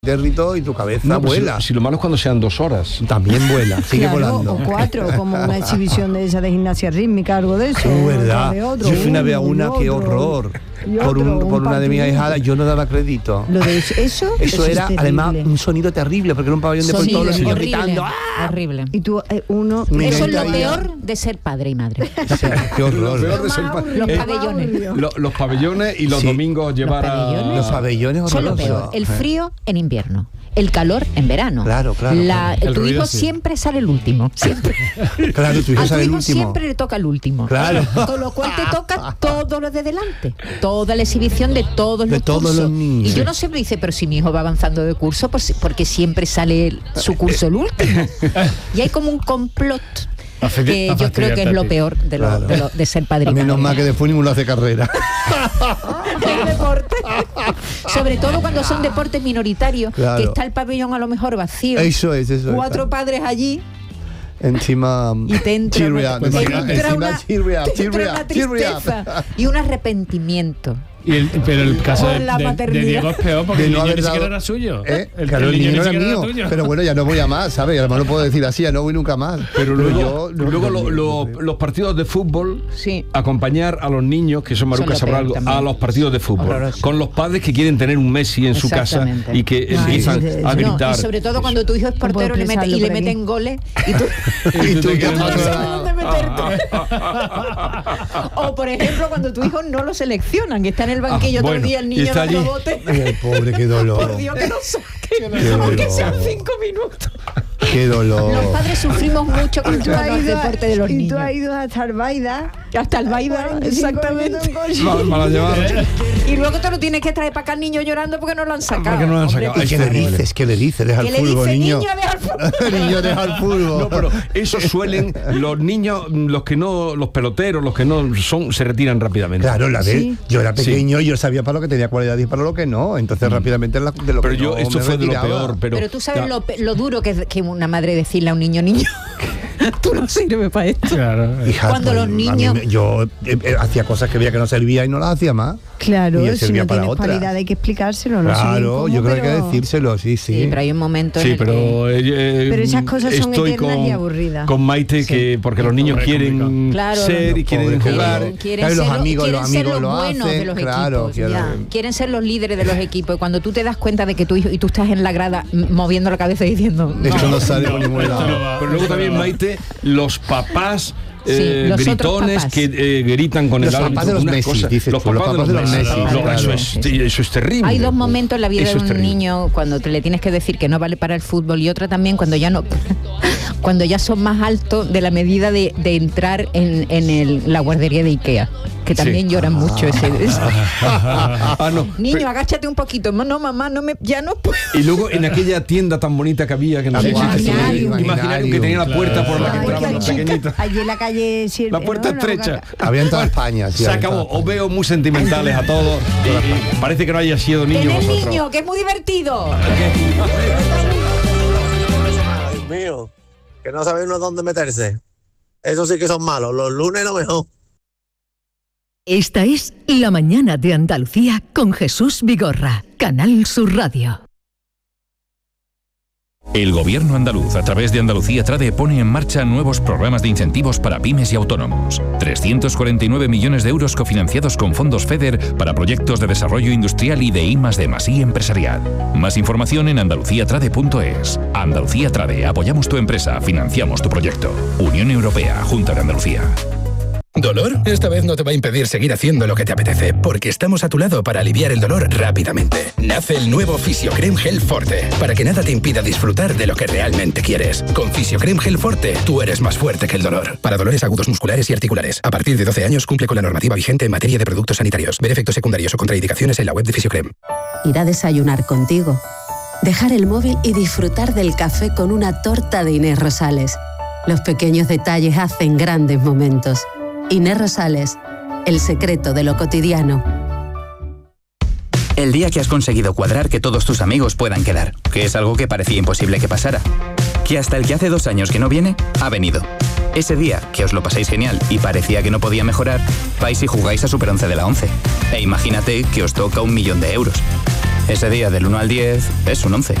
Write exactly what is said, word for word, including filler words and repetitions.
territorio y tu cabeza no, vuela. Si, si lo malo es cuando sean dos horas. También vuela, sigue claro, volando. O cuatro, como una exhibición de esa de gimnasia rítmica, algo de eso. Es verdad. De otro, yo fui una vez a uno, una, qué otro, horror. otro, Por, un, un por una de mis partidito. ahijadas, yo no daba crédito. Lo de eso, eso, Eso era es además terrible. un sonido terrible, porque era un pabellón de Sonido, todos los niños horrible, gritando. ¡Ah! horrible. Y tú, eh, uno... Una Eso es lo inventa- peor de ser padre y madre. Qué horror. Lo peor de ser pa- Los eh, pabellones. lo- los pabellones y los Sí. domingos llevar a... pabellones. Los pabellones Son lo horrorosos. peor. El frío en invierno. El calor en verano. Claro, claro, La- claro. El tu ruido, hijo sí. siempre sale el último. Siempre. Claro, tu hijo A tu sale el hijo último. siempre le toca el último. Claro. Con lo cual te toca todo lo de delante. Toda la exhibición de todos De los todos cursos. los niños. Y yo no sé, me dice, pero si mi hijo va avanzando de curso, pues, porque siempre sale el- su curso el último. Y hay como un complot que yo creo que es lo peor de, lo, Claro. de, lo- de ser padre y Menos madre. mal que después ninguno hace carrera. El deporte. Sobre todo cuando son deportes minoritarios, Claro. que está el pabellón a lo mejor vacío. Eso es, eso es. Cuatro padres allí Encima. y te entra, cheer una, up, te encima- entra encima una, cheer up, te cheer entra up, una cheer up. tristeza y un arrepentimiento. Y el, pero el caso Por de, la de- de paternidad. Diego es peor porque De el no niño haber ni dado- siquiera era suyo. ¿Eh? El, Claro, el niño ni no era siquiera mío. tuyo. Pero bueno, ya no voy a más, ¿sabes? Además no puedo decir así, ya no voy nunca más. Pero luego, yo- no- luego no- lo- lo- los partidos de fútbol, Sí. acompañar a los niños, que son Maruca lo sabrá peor algo, también. a los partidos de fútbol, Horroroso. con los padres que quieren tener un Messi en su casa Exactamente. y que No, empiezan eso- a eso- No, gritar. y sobre todo cuando tu hijo es puedo portero le mete, expresarlo y le por aquí. meten goles y tú, Y tú te te quedas no pasas- sabes dónde meterte. O por ejemplo cuando tu hijo no lo seleccionan, que está en el banquillo Ah, todo bueno, el día el y niño está dando allí. bote. Ay, pobre, qué dolor. Por Dios que no saque, Qué aunque dolor. sean cinco minutos. Qué dolor. Los padres sufrimos mucho con Y tú has el ido, deporte de los y tú niños. has ido hasta el Baida. Hasta el Baida, exactamente. Va- Para llevar. Y luego te lo tienes que traer para acá el niño llorando porque no lo han sacado. Porque no lo han Hombre, sacado. pues, ¿Y qué le dices? ¿Qué le dices? Deja el ¿qué le fútbol, dice niño. niño? Deja el fútbol. Niño, deja el fútbol. No, pero eso suelen los niños, los que no, los peloteros, los que no son, se retiran rápidamente. Claro, la de Sí. yo era pequeño y yo sabía para lo que tenía cualidad y para lo que no. Entonces rápidamente la- de lo Pero que yo no esto me fue de lo retiraba. peor, pero, Pero, tú sabes ya- lo, pe- lo duro que es que una madre decirle a un niño, niño, tú no sirves para esto. Claro. Hija, Cuando los a mí niños- me- yo eh, eh, hacía cosas que veía que no servía y no las hacía más. Claro, Y él si servía no para tienes otra. cualidad hay que explicárselo. No sé bien Claro, cómo, yo creo que hay pero- que decírselo, sí, sí. Sí, pero hay un momento en Sí, el pero, que... eh, eh, Pero esas cosas son estoy eternas con, y aburridas. con Maite, que porque los niños Pobre, quieren complicado. Claro, ser y los quieren pobres jugar. jugadores. Quieren Claro, ser los lo- amigos- quieren los ser amigos los lo buenos hacen, de los claro, equipos. quiero- Ya. Quieren ser los líderes de los equipos. Y cuando tú te das cuenta de que tu hijo y tú estás en la grada m- moviendo la cabeza y diciendo Esto no sale por ningún esto lado. no va. Pero luego también, Maite, los papás eh, Sí, los otros gritones papás. que eh, gritan con Los el papás árbitro, de los unas Messi, cosas. dices los tú, los papás papás de los Messi, Lo- claro. eso, es, eso es terrible. Hay dos momentos en la vida Eso de es un terrible. niño cuando te le tienes que decir que no vale para el fútbol y otra también cuando ya no cuando ya son más altos de la medida de, de entrar en, en el- la guardería de Ikea, que también Sí. lloran mucho ese, ese- Ah, no. niño, Pero- agáchate un poquito. No, mamá, no me, ya no puedo. y luego en aquella tienda tan bonita que había, que no sé si- Imaginario. imaginario, que tenía la puerta por la que Ay, entraban qué los chica. pequeñitos. Allí en la calle Sir- La puerta no, no, estrecha. Había en toda España. sí, Se había en acabó. toda Os España. veo muy sentimentales a todos. Y parece que no haya sido niño Tener vosotros. niño, que es muy divertido. Dios mío, que no sabe uno dónde meterse. Eso sí que son malos. Los lunes lo mejor. Esta es La Mañana de Andalucía con Jesús Vigorra, Canal Sur Radio. El Gobierno andaluz, a través de Andalucía Trade, pone en marcha nuevos programas de incentivos para pymes y autónomos. trescientos cuarenta y nueve millones de euros cofinanciados con fondos FEDER para proyectos de desarrollo industrial y de I más D más I empresarial. Más información en andalucía trade punto es. Andalucía Trade, apoyamos tu empresa, financiamos tu proyecto. Unión Europea, Junta de Andalucía. ¿Dolor? Esta vez no te va a impedir seguir haciendo lo que te apetece, porque estamos a tu lado para aliviar el dolor rápidamente. Nace el nuevo Fisiocrem Gel Forte, para que nada te impida disfrutar de lo que realmente quieres. Con Fisiocrem Gel Forte, tú eres más fuerte que el dolor. Para dolores agudos musculares y articulares. A partir de doce años cumple con la normativa vigente en materia de productos sanitarios. Ver efectos secundarios o contraindicaciones en la web de Fisiocrem. Ir a desayunar contigo. Dejar el móvil y disfrutar del café con una torta de Inés Rosales. Los pequeños detalles hacen grandes momentos. Inés Rosales, el secreto de lo cotidiano. El día que has conseguido cuadrar que todos tus amigos puedan quedar, que es algo que parecía imposible que pasara. Que hasta el que hace dos años que no viene, ha venido. Ese día, que os lo pasáis genial y parecía que no podía mejorar, vais y jugáis a Super once de la once. E imagínate que os toca un millón de euros. Ese día del uno al diez es un once.